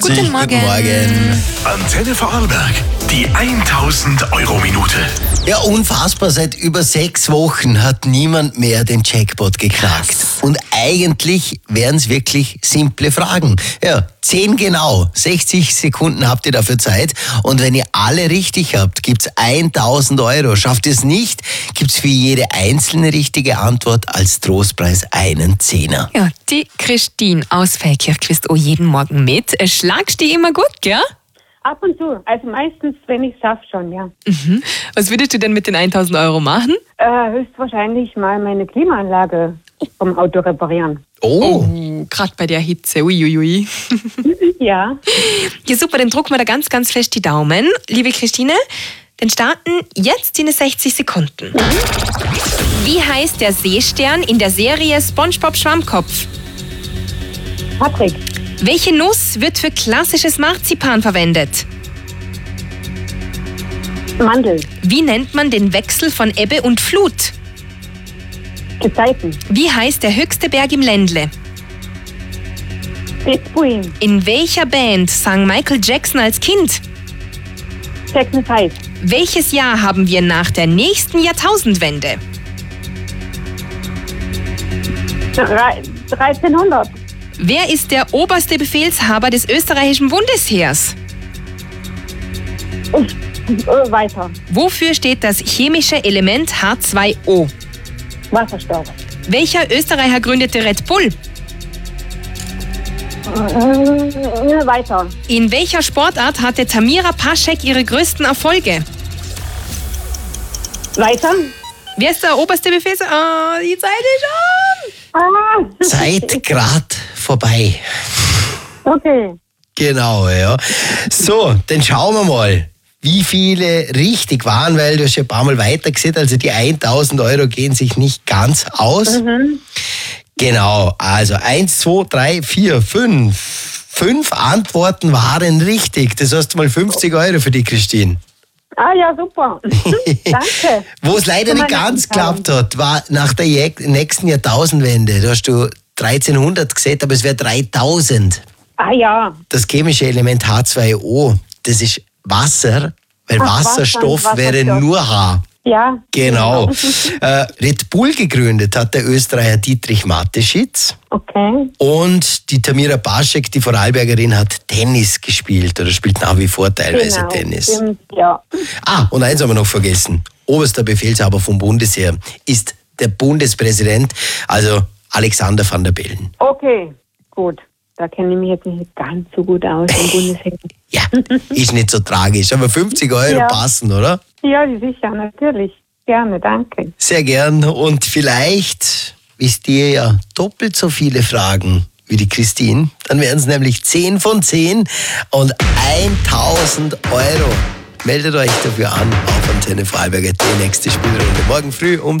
Guten Morgen. Guten Morgen. Antenne Vorarlberg, die 1000-Euro-Minute. Ja, unfassbar. Seit über 6 Wochen hat niemand mehr den Jackpot geknackt. Krass. Und eigentlich wären es wirklich simple Fragen. Ja, 10 genau. 60 Sekunden habt ihr dafür Zeit. Und wenn ihr alle richtig habt, gibt's 1000 Euro. Schafft ihr es nicht, gibt's für jede einzelne richtige Antwort als Trostpreis einen Zehner. Ja, die Christine aus Feldkirch quizt auch jeden Morgen mit. Schlagst die immer gut, gell? Ab und zu. Also meistens, wenn ich es schaffe, schon, ja. Was würdest du denn mit den 1000 Euro machen? Höchstwahrscheinlich mal meine Klimaanlage vom Auto reparieren. Oh. Gerade bei der Hitze, uiuiui. Ja. Ja, super, dann drucken wir da ganz, ganz fest die Daumen. Liebe Christine, dann starten jetzt deine 60 Sekunden. Wie heißt der Seestern in der Serie SpongeBob Schwammkopf? Patrick, Welche Nuss wird für klassisches Marzipan verwendet? Mandel, Wie nennt man den Wechsel von Ebbe und Flut? Gezeiten, Wie heißt der höchste Berg im Ländle? Bitbuin, In welcher Band sang Michael Jackson als Kind? Jackson 5, Welches Jahr haben wir nach der nächsten Jahrtausendwende? 1300, Wer ist der oberste Befehlshaber des österreichischen Bundesheers? weiter, Wofür steht das chemische Element H2O? Wasserstoff, Welcher Österreicher gründete Red Bull? weiter, In welcher Sportart hatte Tamira Paschek ihre größten Erfolge? weiter. Wer ist der oberste Befehlshaber? Die Zeit ist schon! Zeit grad vorbei. Okay. Genau, ja. So, dann schauen wir mal, wie viele richtig waren, weil du hast ja ein paar Mal weiter gesehen, also die 1000 Euro gehen sich nicht ganz aus. Genau, also 1, 2, 3, 4, 5. 5 Antworten waren richtig. Das heißt mal 50 Euro für die Christine. Ah ja, super. Danke. Wo es leider nicht ganz geklappt hat, war nach der nächsten Jahrtausendwende. Da hast du 1300 gesehen, aber es wäre 3000. Ah ja. Das chemische Element H2O, das ist Wasser, weil Ach, Wasserstoff Wasser und wäre Wasserstoff. nur H. Ja. Genau. Red Bull gegründet hat der Österreicher Dietrich Mateschitz. Okay. Und die Tamira Paschek, die Vorarlbergerin, hat Tennis gespielt oder spielt nach wie vor teilweise Genau. Tennis. Stimmt, ja. Ah, und eins haben wir noch vergessen. Oberster Befehlshaber vom Bundesheer ist der Bundespräsident, also Alexander van der Bellen. Okay, gut. Da kenne ich mich jetzt nicht ganz so gut aus im Bundesheer. Ja, ist nicht so tragisch, aber 50 Euro Ja. passen, oder? Ja, sicher, natürlich. Gerne, danke. Sehr gern. Und vielleicht wisst ihr ja doppelt so viele Fragen wie die Christine. Dann wären es nämlich 10 von 10 und 1000 Euro. Meldet euch dafür an auf Antenne Vorarlberg, die nächste Spielrunde. Morgen früh um